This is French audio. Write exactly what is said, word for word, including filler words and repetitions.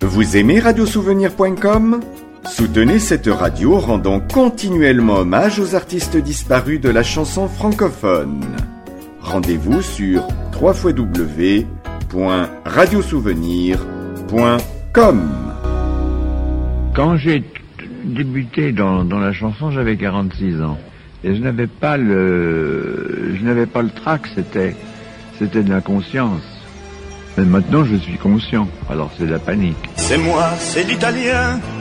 Vous aimez radiosouvenir point com ? Soutenez cette radio rendant continuellement hommage aux artistes disparus de la chanson francophone. Rendez-vous sur w w w point radiosouvenir point com. Quand j'ai débuté dans, dans la chanson, j'avais quarante-six ans. Et je n'avais pas le, je n'avais pas le trac, c'était, c'était de l'inconscience. Mais maintenant, je suis conscient. Alors c'est de la panique. C'est moi, c'est l'italien.